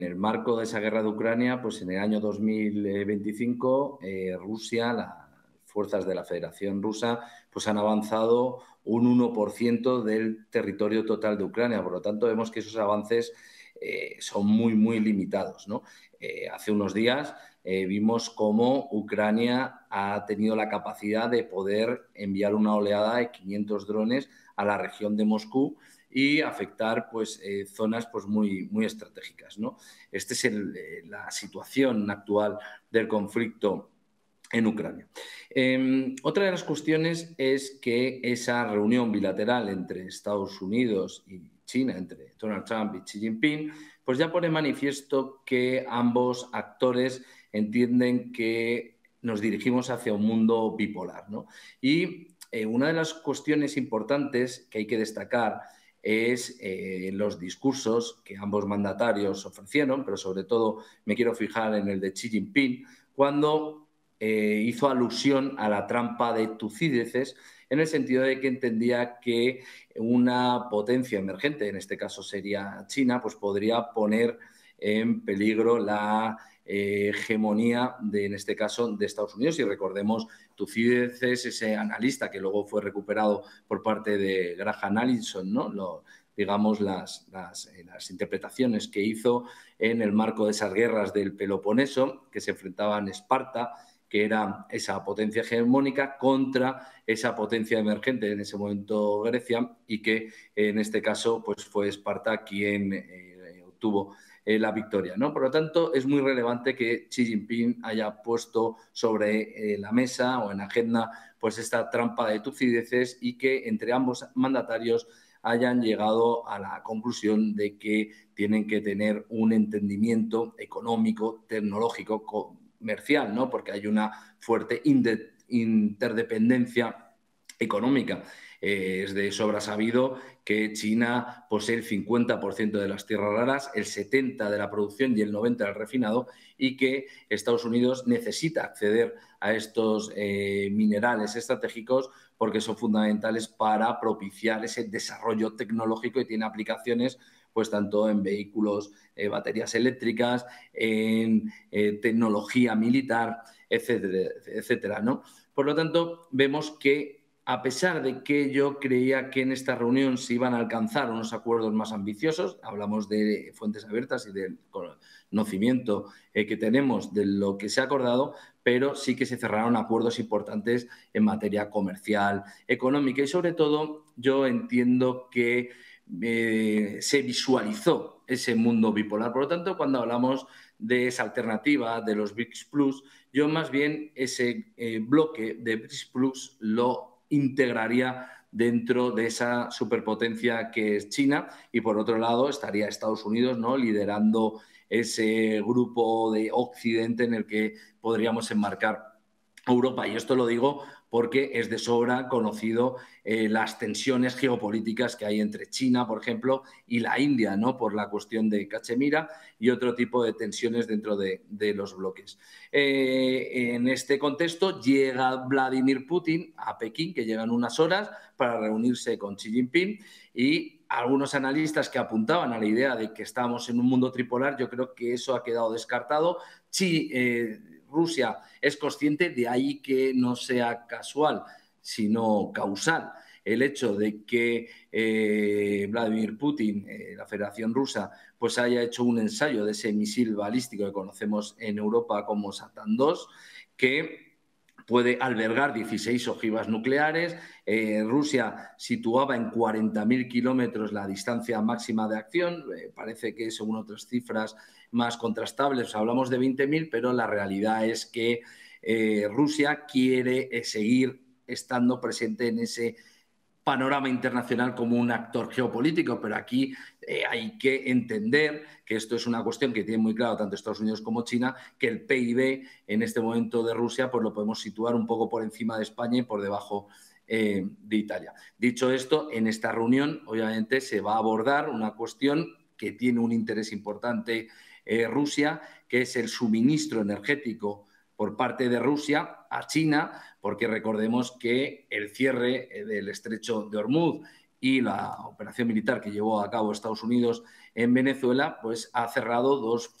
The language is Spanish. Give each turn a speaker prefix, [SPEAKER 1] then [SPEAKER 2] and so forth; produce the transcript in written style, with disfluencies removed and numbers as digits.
[SPEAKER 1] el marco de esa guerra de Ucrania, pues en el año 2025, Rusia, las fuerzas de la Federación Rusa, pues han avanzado un 1% del territorio total de Ucrania. Por lo tanto, vemos que esos avances son muy, muy limitados, ¿no? Hace unos días vimos cómo Ucrania ha tenido la capacidad de poder enviar una oleada de 500 drones a la región de Moscú y afectar pues, zonas pues, muy, muy estratégicas, ¿no? Esta es la situación actual del conflicto en Ucrania. Otra de las cuestiones es que esa reunión bilateral entre Estados Unidos y China, entre Donald Trump y Xi Jinping, pues ya pone manifiesto que ambos actores entienden que nos dirigimos hacia un mundo bipolar, ¿no? Y una de las cuestiones importantes que hay que destacar es los discursos que ambos mandatarios ofrecieron, pero sobre todo me quiero fijar en el de Xi Jinping, cuando hizo alusión a la trampa de Tucídides, en el sentido de que entendía que una potencia emergente, en este caso sería China, pues podría poner en peligro la hegemonía, en este caso, de Estados Unidos. Y recordemos, Tucídides, ese analista que luego fue recuperado por parte de Graham Allison, ¿no? Digamos, las interpretaciones que hizo en el marco de esas guerras del Peloponeso, que se enfrentaban Esparta, que era esa potencia hegemónica, contra esa potencia emergente, en ese momento Grecia, y que en este caso pues, fue Esparta quien obtuvo la victoria, ¿no? Por lo tanto, es muy relevante que Xi Jinping haya puesto sobre la mesa o en agenda pues, esta trampa de Tucídides y que entre ambos mandatarios hayan llegado a la conclusión de que tienen que tener un entendimiento económico, tecnológico, comercial, ¿no? Porque hay una fuerte interdependencia económica. Es de sobra sabido que China posee el 50% de las tierras raras, el 70% de la producción y el 90% del refinado, y que Estados Unidos necesita acceder a estos minerales estratégicos porque son fundamentales para propiciar ese desarrollo tecnológico y tiene aplicaciones pues tanto en vehículos, baterías eléctricas, en tecnología militar, etcétera, etcétera, ¿no? Por lo tanto, vemos que a pesar de que yo creía que en esta reunión se iban a alcanzar unos acuerdos más ambiciosos, hablamos de fuentes abiertas y del conocimiento que tenemos de lo que se ha acordado, pero sí que se cerraron acuerdos importantes en materia comercial, económica y sobre todo yo entiendo que se visualizó ese mundo bipolar. Por lo tanto, cuando hablamos de esa alternativa de los BRICS Plus, yo más bien ese bloque de BRICS Plus lo integraría dentro de esa superpotencia que es China y por otro lado estaría Estados Unidos, ¿no? Liderando ese grupo de Occidente en el que podríamos enmarcar Europa. Y esto lo digo porque es de sobra conocido las tensiones geopolíticas que hay entre China, por ejemplo, y la India, ¿no? Por la cuestión de Cachemira y otro tipo de tensiones dentro de los bloques. En este contexto llega Vladimir Putin a Pekín, que llegan unas horas para reunirse con Xi Jinping y algunos analistas que apuntaban a la idea de que estamos en un mundo tripolar, yo creo que eso ha quedado descartado. Rusia es consciente, de ahí que no sea casual, sino causal, el hecho de que Vladimir Putin, la Federación Rusa, pues haya hecho un ensayo de ese misil balístico que conocemos en Europa como Satan II, que puede albergar 16 ojivas nucleares. Rusia situaba en 40.000 kilómetros la distancia máxima de acción. Parece que, según otras cifras más contrastables, hablamos de 20.000, pero la realidad es que Rusia quiere seguir estando presente en ese panorama internacional como un actor geopolítico, pero aquí hay que entender que esto es una cuestión que tiene muy claro tanto Estados Unidos como China, que el PIB en este momento de Rusia pues lo podemos situar un poco por encima de España y por debajo de Italia. Dicho esto, en esta reunión obviamente se va a abordar una cuestión que tiene un interés importante Rusia, que es el suministro energético por parte de Rusia a China, porque recordemos que el cierre del estrecho de Hormuz y la operación militar que llevó a cabo Estados Unidos en Venezuela, pues ha cerrado 2